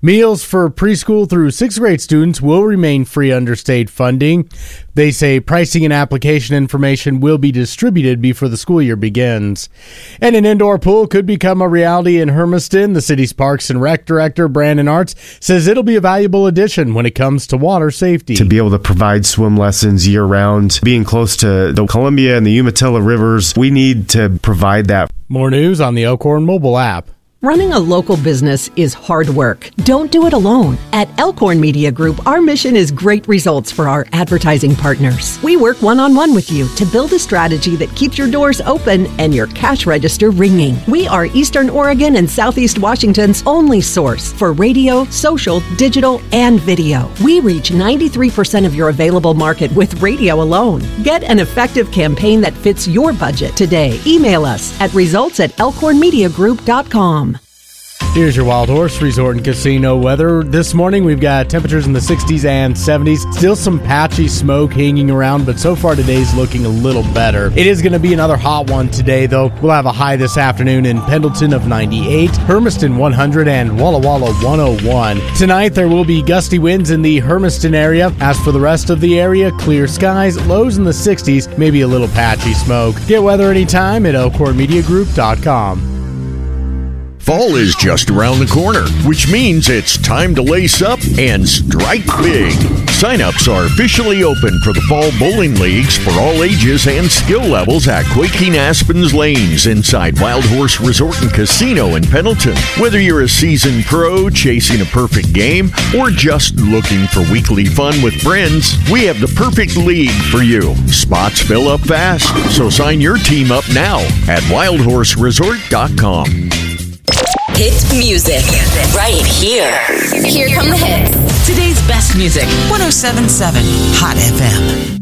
Meals for preschool through 6th grade students will remain free under state funding. They say pricing and application information will be distributed before the school year begins. And an indoor pool could become a reality in Hermiston. The city's Parks and Rec director, Brandon Arts, says it'll be a valuable addition when it comes to water safety. To be able to provide swim lessons year-round, being close to the Columbia and the Umatilla rivers, we need to provide that. More news on the Elkhorn mobile app. Running a local business is hard work. Don't do it alone. At Elkhorn Media Group, our mission is great results for our advertising partners. We work one-on-one with you to build a strategy that keeps your doors open and your cash register ringing. We are Eastern Oregon and Southeast Washington's only source for radio, social, digital, and video. We reach 93% of your available market with radio alone. Get an effective campaign that fits your budget today. Email us at results@elkhornmediagroup.com. Here's your Wild Horse Resort and Casino weather. This morning we've got temperatures in the 60s and 70s. Still some patchy smoke hanging around, but so far today's looking a little better. It is going to be another hot one today, though. We'll have a high this afternoon in Pendleton of 98, Hermiston 100, and Walla Walla 101. Tonight there will be gusty winds in the Hermiston area. As for the rest of the area, clear skies, lows in the 60s, maybe a little patchy smoke. Get weather anytime at elkhornmediagroup.com. Fall is just around the corner, which means it's time to lace up and strike big. Sign-ups are officially open for the Fall Bowling Leagues for all ages and skill levels at Quaking Aspen's Lanes inside Wild Horse Resort and Casino in Pendleton. Whether you're a seasoned pro chasing a perfect game or just looking for weekly fun with friends, we have the perfect league for you. Spots fill up fast, so sign your team up now at wildhorseresort.com. Hit music right here. Here come the hits. Today's best music, 107.7 Hot FM.